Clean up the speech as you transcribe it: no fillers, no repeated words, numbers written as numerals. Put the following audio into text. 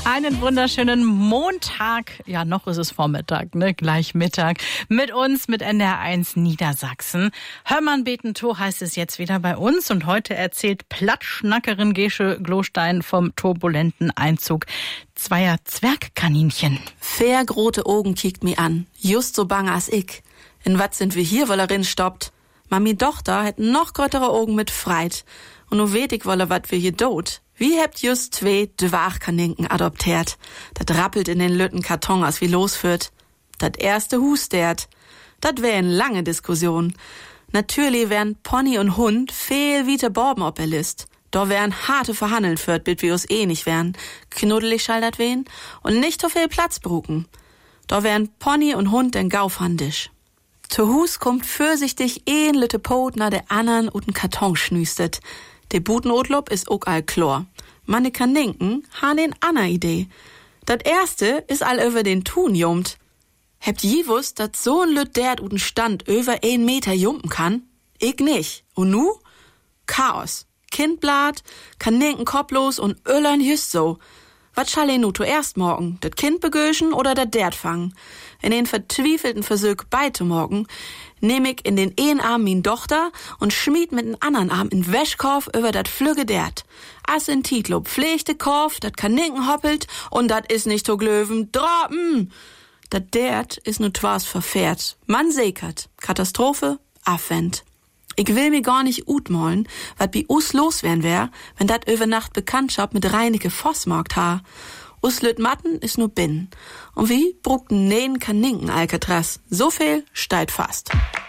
Einen wunderschönen Montag. Ja, noch ist es Vormittag, ne? Gleich Mittag. Mit uns, mit NDR1 Niedersachsen. Hörmann beten to heißt es jetzt wieder bei uns. Und heute erzählt Plattschnackerin Gesche Glostein vom turbulenten Einzug zweier Zwergkaninchen. Fair grote Augen kiekt mi an. Just so bang as ich. In wat sind wir hier, weil erin stoppt? Mami Tochter hätt noch grötere Augen mit Freit. Und nu weet ich wolle, wat wir hier dot. Wie hebt just zwei Dwarchkaninken adoptiert? Dat rappelt in den lütten Karton, as wie losführt. Dat erste hustert. Dat wär eine lange Diskussion. Natürlich wären Pony und Hund viel wie Borben op der List. Da wären harte Verhandeln führt, bit wir uns nicht wären. Knuddelig schall dat wen und nicht so viel Platz bruken. Da wären Pony und Hund den Gaufhandisch. Zu Hus kommt fürsichtig een lütte Pot na der andern und den Karton schnüstet. De Butenotlob is ook all chlor. Manne Kaninken han een anna Idee. Dat erste is all über den Thun jummt. Hebt je wusst, dat so'n Lüt dert uten Stand über 1 Meter jumpen kann? Ich nicht. Und nu? Chaos. Kindblatt, Kaninken kopflos und öllern just so. Wat schall nu zuerst morgen? Dat Kind begöschen oder dat dert fangen? In den verzwiefelten Versuch beizumogen, nehm ich in den einen Arm min Tochter und schmied mit den anderen Arm in Wäschkorf über dat Flügge dert. As in Titlob pflegte Korf, dat Kaninken hoppelt und dat is nicht so glöwen, droppen! Dat dert is nu twas verfährt. Man sekert. Katastrophe, Affend. Ich will mir gar nicht utmollen, wat bi us los wären wär, wenn dat über Nacht Bekanntschaft mit Reineke Voss morgt ha. Us lüt Matten is nu binnen. Und wie bruckten nähen Kaninken Alcatraz? So viel steigt fast.